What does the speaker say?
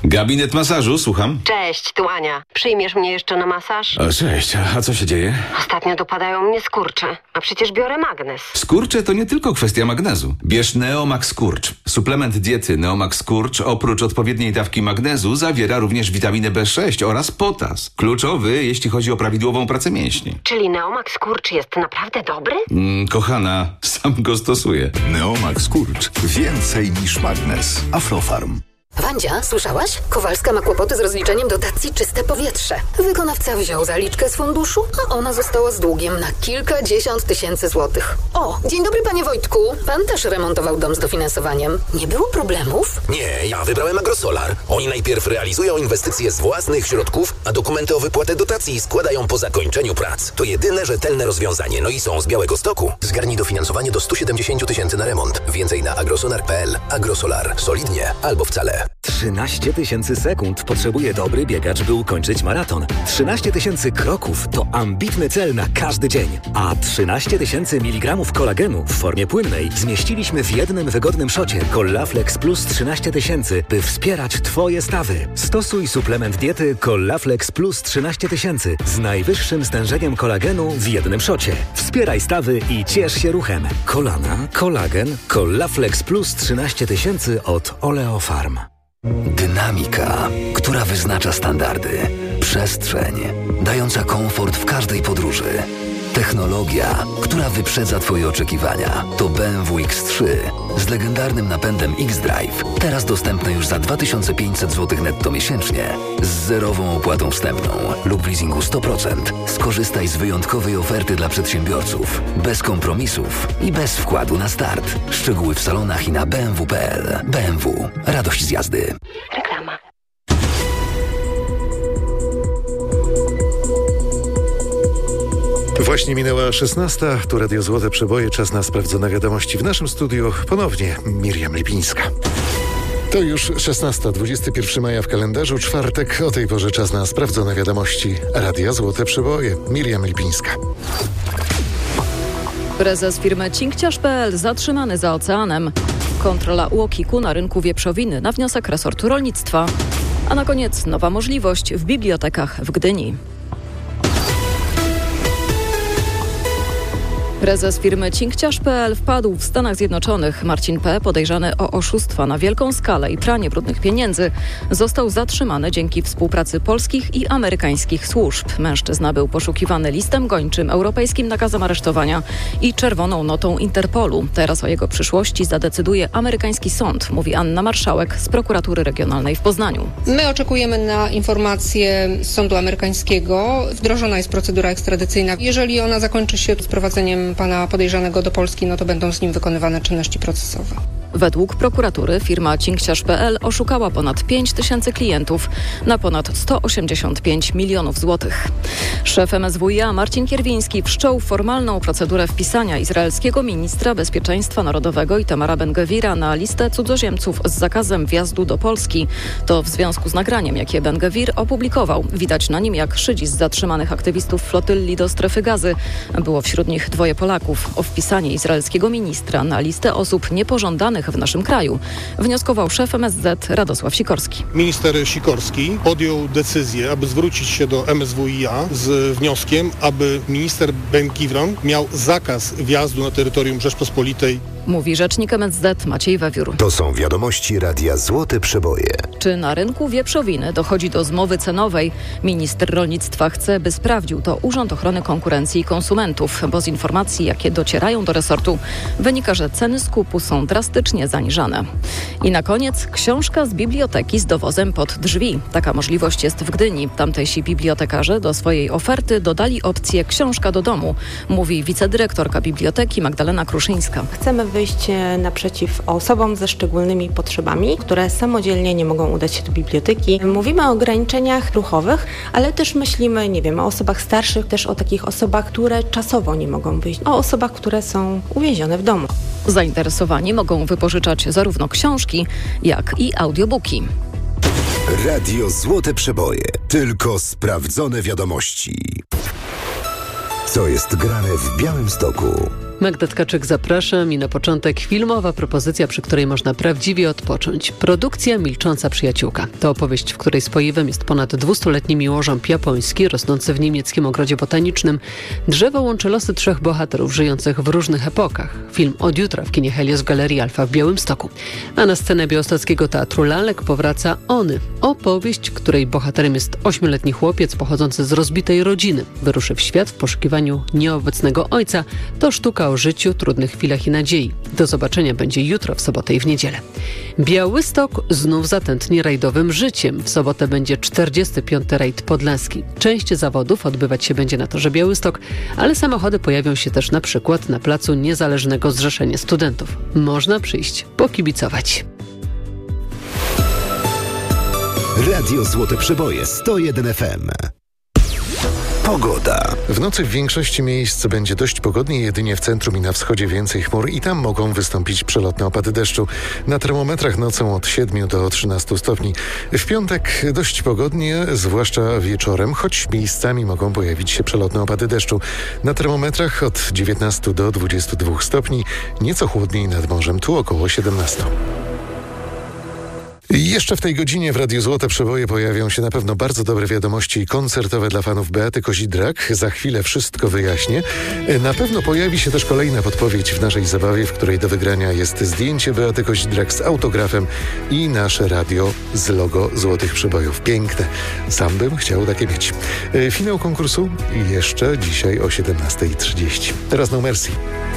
Gabinet masażu, słucham. Cześć, tu Ania. Przyjmiesz mnie jeszcze na masaż? O, cześć, a co się dzieje? Ostatnio dopadają mnie skurcze, a przecież biorę magnes. Skurcze to nie tylko kwestia magnezu. Bierz Neomax Skurcz. Suplement diety Neomax Skurcz oprócz odpowiedniej dawki magnezu zawiera również witaminę B6 oraz potas. Kluczowy, jeśli chodzi o prawidłową pracę mięśni. Czyli Neomax Skurcz jest naprawdę dobry? Kochana, sam go stosuję. Neomax Skurcz. Więcej niż magnes. Aflofarm. Wandzia, słyszałaś? Kowalska ma kłopoty z rozliczeniem dotacji Czyste Powietrze. Wykonawca wziął zaliczkę z funduszu, a ona została z długiem na kilkadziesiąt tysięcy złotych. O, dzień dobry panie Wojtku. Pan też remontował dom z dofinansowaniem. Nie było problemów? Nie, ja wybrałem Agrosolar. Oni najpierw realizują inwestycje z własnych środków, a dokumenty o wypłatę dotacji składają po zakończeniu prac. To jedyne rzetelne rozwiązanie, no i są z Białegostoku. Zgarnij dofinansowanie do 170 tysięcy na remont. Więcej na agrosolar.pl. Agrosolar. Solidnie albo wcale. 13 tysięcy sekund potrzebuje dobry biegacz, by ukończyć maraton. 13 tysięcy kroków to ambitny cel na każdy dzień. A 13 tysięcy miligramów kolagenu w formie płynnej zmieściliśmy w jednym wygodnym szocie Collaflex Plus 13 tysięcy, by wspierać Twoje stawy. Stosuj suplement diety Collaflex Plus 13 tysięcy z najwyższym stężeniem kolagenu w jednym szocie. Wspieraj stawy i ciesz się ruchem. Kolana, kolagen, Collaflex Plus 13 tysięcy od Oleofarm. Dynamika, która wyznacza standardy. Przestrzeń, dająca komfort w każdej podróży. Technologia, która wyprzedza Twoje oczekiwania. To BMW X3 z legendarnym napędem X-Drive. Teraz dostępne już za 2500 zł netto miesięcznie. Z zerową opłatą wstępną lub w leasingu 100%. Skorzystaj z wyjątkowej oferty dla przedsiębiorców. Bez kompromisów i bez wkładu na start. Szczegóły w salonach i na bmw.pl. BMW. Radość z jazdy. Reklama. Właśnie minęła 16. Tu Radio Złote Przeboje. Czas na sprawdzone wiadomości. W naszym studiu ponownie Miriam Lipińska. To już 16, 21 maja w kalendarzu, czwartek. O tej porze czas na sprawdzone wiadomości Radia Złote Przeboje. Miriam Lipińska. Prezes firmy Cinkciarz.pl zatrzymany za oceanem. Kontrola UOKiK-u na rynku wieprzowiny na wniosek resortu rolnictwa. A na koniec nowa możliwość w bibliotekach w Gdyni. Prezes firmy Cinkciarz.pl wpadł w Stanach Zjednoczonych. Marcin P., podejrzany o oszustwa na wielką skalę i pranie brudnych pieniędzy, został zatrzymany dzięki współpracy polskich i amerykańskich służb. Mężczyzna był poszukiwany listem gończym, europejskim nakazem aresztowania i czerwoną notą Interpolu. Teraz o jego przyszłości zadecyduje amerykański sąd, mówi Anna Marszałek z prokuratury regionalnej w Poznaniu. My oczekujemy na informację z sądu amerykańskiego. Wdrożona jest procedura ekstradycyjna. Jeżeli ona zakończy się sprowadzeniem pana podejrzanego do Polski, no to będą z nim wykonywane czynności procesowe. Według prokuratury firma Cinkciarz.pl oszukała ponad 5 tysięcy klientów na ponad 185 milionów złotych. Szef MSWiA Marcin Kierwiński wszczął formalną procedurę wpisania izraelskiego ministra bezpieczeństwa narodowego Itamara Ben-Gvira na listę cudzoziemców z zakazem wjazdu do Polski. To w związku z nagraniem, jakie Ben-Gvir opublikował. Widać na nim, jak szydzi z zatrzymanych aktywistów flotylli do strefy Gazy. Było wśród nich 2 Polaków. O wpisanie izraelskiego ministra na listę osób niepożądanych w naszym kraju wnioskował szef MSZ Radosław Sikorski. Minister Sikorski podjął decyzję, aby zwrócić się do MSWiA z wnioskiem, aby minister Ben-Gvir miał zakaz wjazdu na terytorium Rzeczpospolitej. Mówi rzecznik MSZ Maciej Wewiór. To są wiadomości Radia Złote Przeboje. Czy na rynku wieprzowiny dochodzi do zmowy cenowej? Minister rolnictwa chce, by sprawdził to Urząd Ochrony Konkurencji i Konsumentów, bo z informacji, jakie docierają do resortu, wynika, że ceny skupu są drastycznie zaniżane. I na koniec książka z biblioteki z dowozem pod drzwi. Taka możliwość jest w Gdyni. Tamtejsi bibliotekarze do swojej oferty dodali opcję książka do domu, mówi wicedyrektorka biblioteki Magdalena Kruszyńska. Chcemy wyjść naprzeciw osobom ze szczególnymi potrzebami, które samodzielnie nie mogą udać się do biblioteki. Mówimy o ograniczeniach ruchowych, ale też myślimy, o osobach starszych, też o takich osobach, które czasowo nie mogą wyjść, o osobach, które są uwięzione w domu. Zainteresowani mogą wypożyczać zarówno książki, jak i audiobooki. Radio Złote Przeboje. Tylko sprawdzone wiadomości. Co jest grane w Białymstoku? Magda Tkaczyk, zapraszam i na początek filmowa propozycja, przy której można prawdziwie odpocząć. Produkcja Milcząca przyjaciółka. To opowieść, w której spoiwem jest ponad 200-letni miłożąb japoński, rosnący w niemieckim ogrodzie botanicznym. Drzewo łączy losy 3 bohaterów żyjących w różnych epokach. Film od jutra w kinie Helios w Galerii Alfa w Białymstoku. A na scenę białostockiego Teatru Lalek powraca Ony. Opowieść, której bohaterem jest 8-letni chłopiec pochodzący z rozbitej rodziny. Wyruszy w świat w poszukiwaniu nieobecnego ojca. To sztuka o życiu, trudnych chwilach i nadziei. Do zobaczenia będzie jutro, w sobotę i w niedzielę. Białystok znów zatętni rajdowym życiem. W sobotę będzie 45. rajd podlaski. Część zawodów odbywać się będzie na torze Białystok, ale samochody pojawią się też na przykład na placu Niezależnego Zrzeszenia Studentów. Można przyjść, pokibicować. Radio Złote Przeboje 101 FM. Pogoda. W nocy w większości miejsc będzie dość pogodnie, jedynie w centrum i na wschodzie więcej chmur i tam mogą wystąpić przelotne opady deszczu. Na termometrach nocą od 7 do 13 stopni. W piątek dość pogodnie, zwłaszcza wieczorem, choć miejscami mogą pojawić się przelotne opady deszczu. Na termometrach od 19 do 22 stopni, nieco chłodniej nad morzem, tu około 17. Jeszcze w tej godzinie w Radiu Złote Przeboje pojawią się na pewno bardzo dobre wiadomości koncertowe dla fanów Beaty Kozidrak. Za chwilę wszystko wyjaśnię. Na pewno pojawi się też kolejna podpowiedź w naszej zabawie, w której do wygrania jest zdjęcie Beaty Kozidrak z autografem i nasze radio z logo Złotych Przebojów. Piękne. Sam bym chciał takie mieć. Finał konkursu jeszcze dzisiaj o 17:30. Teraz No Mercy.